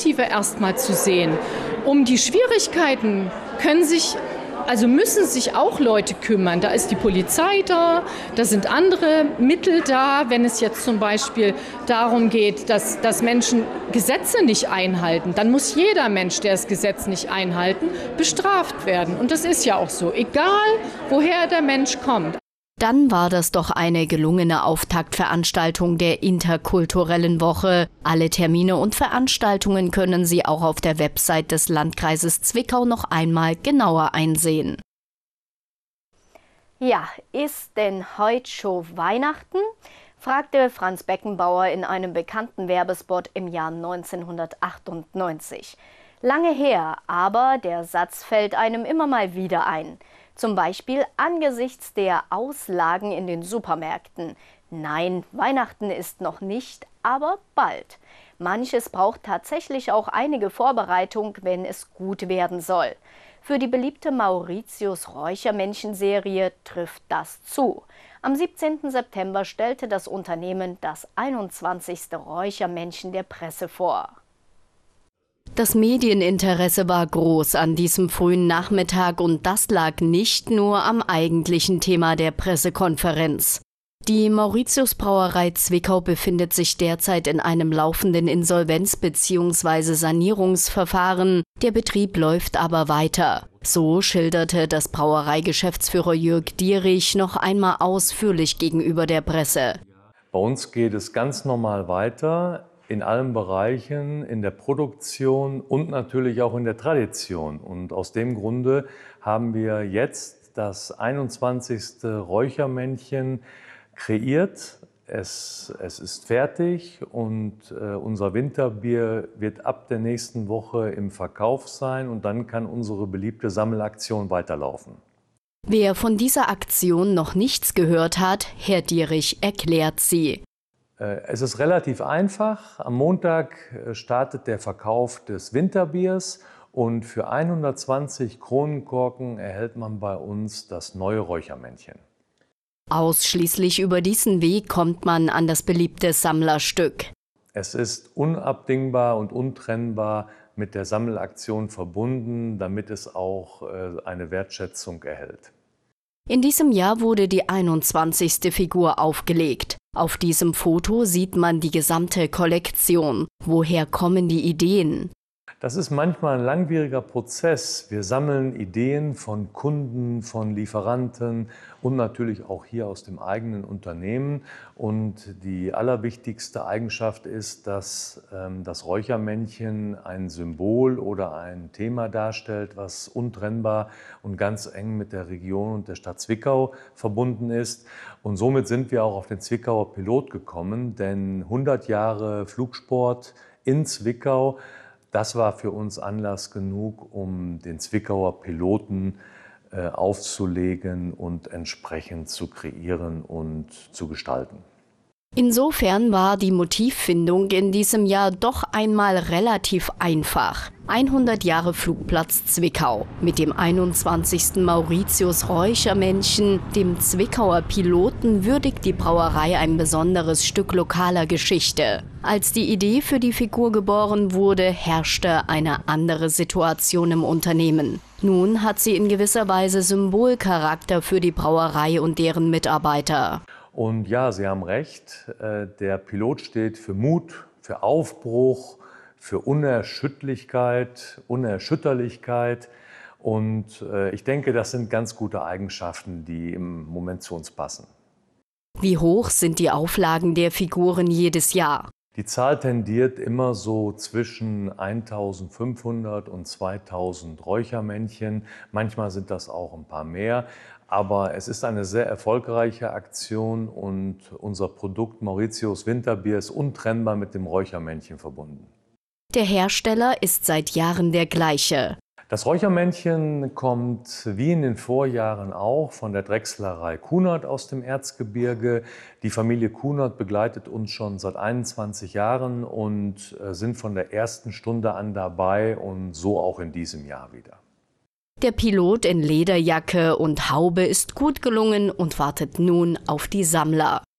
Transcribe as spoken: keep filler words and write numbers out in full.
Positive erstmal zu sehen. Um die Schwierigkeiten können sich Also müssen sich auch Leute kümmern. Da ist die Polizei da, da sind andere Mittel da, wenn es jetzt zum Beispiel darum geht, dass, dass Menschen Gesetze nicht einhalten. Dann muss jeder Mensch, der das Gesetz nicht einhalten, bestraft werden. Und das ist ja auch so, egal woher der Mensch kommt. Dann war das doch eine gelungene Auftaktveranstaltung der interkulturellen Woche. Alle Termine und Veranstaltungen können Sie auch auf der Website des Landkreises Zwickau noch einmal genauer einsehen. Ja, ist denn heute schon Weihnachten? Fragte Franz Beckenbauer in einem bekannten Werbespot im Jahr neunzehnhundertachtundneunzig. Lange her, aber der Satz fällt einem immer mal wieder ein. Zum Beispiel angesichts der Auslagen in den Supermärkten. Nein, Weihnachten ist noch nicht, aber bald. Manches braucht tatsächlich auch einige Vorbereitung, wenn es gut werden soll. Für die beliebte Mauritius Räuchermännchen-Serie trifft das zu. Am siebzehnten September stellte das Unternehmen das einundzwanzigste Räuchermännchen der Presse vor. Das Medieninteresse war groß an diesem frühen Nachmittag und das lag nicht nur am eigentlichen Thema der Pressekonferenz. Die Mauritius Brauerei Zwickau befindet sich derzeit in einem laufenden Insolvenz- bzw. Sanierungsverfahren. Der Betrieb läuft aber weiter. So schilderte das Brauereigeschäftsführer Jörg Dierich noch einmal ausführlich gegenüber der Presse. Bei uns geht es ganz normal weiter. In allen Bereichen, in der Produktion und natürlich auch in der Tradition. Und aus dem Grunde haben wir jetzt das einundzwanzigste Räuchermännchen kreiert. Es, es ist fertig und äh, unser Winterbier wird ab der nächsten Woche im Verkauf sein und dann kann unsere beliebte Sammelaktion weiterlaufen. Wer von dieser Aktion noch nichts gehört hat, Herr Dierich erklärt sie. Es ist relativ einfach. Am Montag startet der Verkauf des Winterbiers und für hundertzwanzig Kronenkorken erhält man bei uns das neue Räuchermännchen. Ausschließlich über diesen Weg kommt man an das beliebte Sammlerstück. Es ist unabdingbar und untrennbar mit der Sammelaktion verbunden, damit es auch eine Wertschätzung erhält. In diesem Jahr wurde die einundzwanzigste Figur aufgelegt. Auf diesem Foto sieht man die gesamte Kollektion. Woher kommen die Ideen? Das ist manchmal ein langwieriger Prozess. Wir sammeln Ideen von Kunden, von Lieferanten und natürlich auch hier aus dem eigenen Unternehmen. Und die allerwichtigste Eigenschaft ist, dass ähm, das Räuchermännchen ein Symbol oder ein Thema darstellt, was untrennbar und ganz eng mit der Region und der Stadt Zwickau verbunden ist. Und somit sind wir auch auf den Zwickauer Pilot gekommen, denn hundert Jahre Flugsport in Zwickau, das war für uns Anlass genug, um den Zwickauer Piloten äh, aufzulegen und entsprechend zu kreieren und zu gestalten. Insofern war die Motivfindung in diesem Jahr doch einmal relativ einfach. hundert Jahre Flugplatz Zwickau. Mit dem einundzwanzigsten Mauritius Räuchermännchen, dem Zwickauer Piloten, würdigt die Brauerei ein besonderes Stück lokaler Geschichte. Als die Idee für die Figur geboren wurde, herrschte eine andere Situation im Unternehmen. Nun hat sie in gewisser Weise Symbolcharakter für die Brauerei und deren Mitarbeiter. Und ja, Sie haben recht, der Pilot steht für Mut, für Aufbruch, für Unerschütterlichkeit, Unerschütterlichkeit. Und ich denke, das sind ganz gute Eigenschaften, die im Moment zu uns passen. Wie hoch sind die Auflagen der Figuren jedes Jahr? Die Zahl tendiert immer so zwischen eintausendfünfhundert und zweitausend Räuchermännchen. Manchmal sind das auch ein paar mehr. Aber es ist eine sehr erfolgreiche Aktion und unser Produkt Mauritius Winterbier ist untrennbar mit dem Räuchermännchen verbunden. Der Hersteller ist seit Jahren der gleiche. Das Räuchermännchen kommt wie in den Vorjahren auch von der Drechslerei Kunert aus dem Erzgebirge. Die Familie Kunert begleitet uns schon seit einundzwanzig Jahren und sind von der ersten Stunde an dabei und so auch in diesem Jahr wieder. Der Pilot in Lederjacke und Haube ist gut gelungen und wartet nun auf die Sammler.